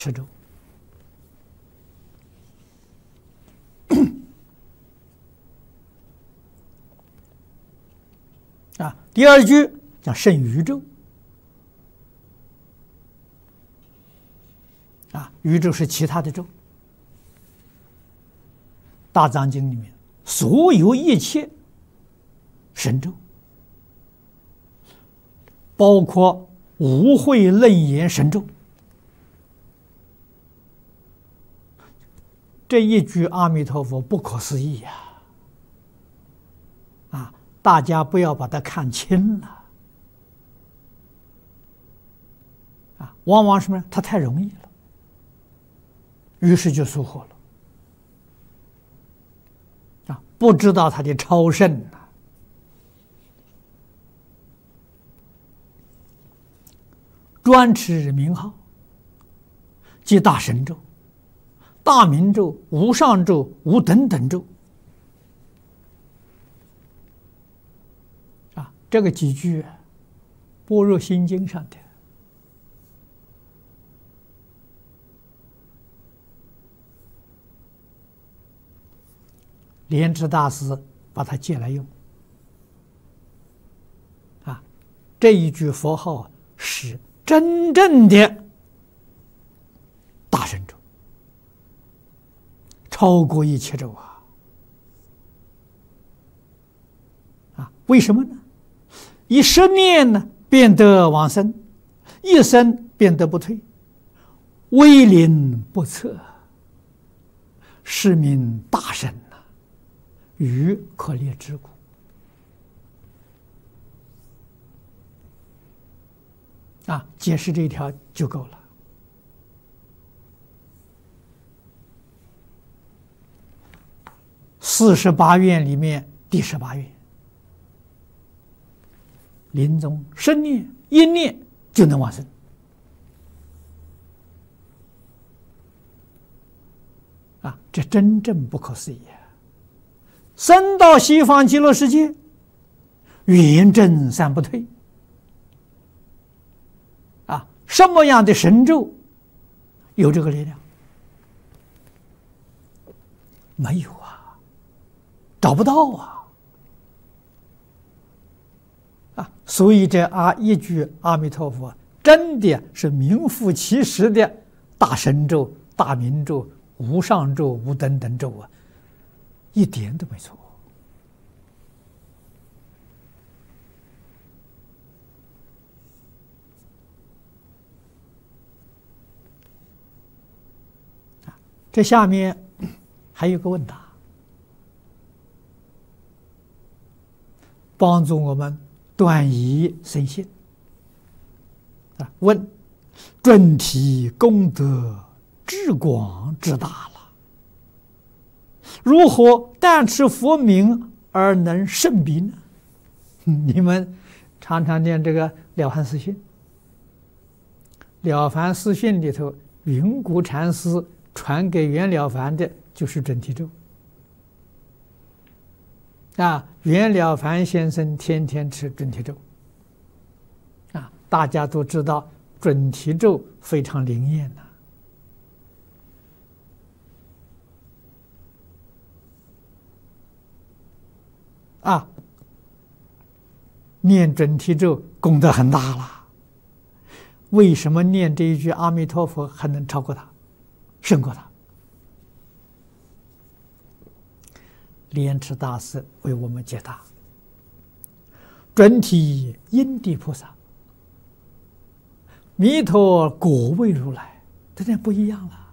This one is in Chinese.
吃咒。第二句讲胜宇宙。宇宙是其他的咒。大藏经里面所有一切神咒，包括无慧楞严神咒，这一句阿弥陀佛不可思议呀！大家不要把它看轻了。往往什么呢？它太容易了，于是就疏忽了。不知道它的超胜啊！专持名号，即大神咒、大明咒、无上咒、无等等咒。这个几句般若心经上的。莲池大师把它借来用。这一句佛号是真正的大神咒，超过一切咒为什么呢？一十念呢，便得往生；一生便得不退，威灵不测，是名大神于可列之故。解释这一条就够了。48愿里面第18愿，临终生念一念就能往生。这真正不可思议生到西方极乐世界，圆正三不退。什么样的神咒有这个力量？没有找不到所以这一句阿弥陀佛真的是名副其实的大神咒、大明咒、无上咒、无等等咒一点都没错。这下面还有个问答，帮助我们断疑生信。问：准提功德至广至大了，如何但持佛名而能胜彼呢？你们常常念这个《了凡四训》，《了凡四训》里头，云谷禅师传给袁了凡的就是准提咒。袁了凡先生天天吃准提咒。大家都知道准提咒非常灵验念准提咒功德很大了。为什么念这一句阿弥陀佛还能超过他，胜过他？莲池大师为我们解答：准提因地菩萨，弥陀果位如来，这点不一样了。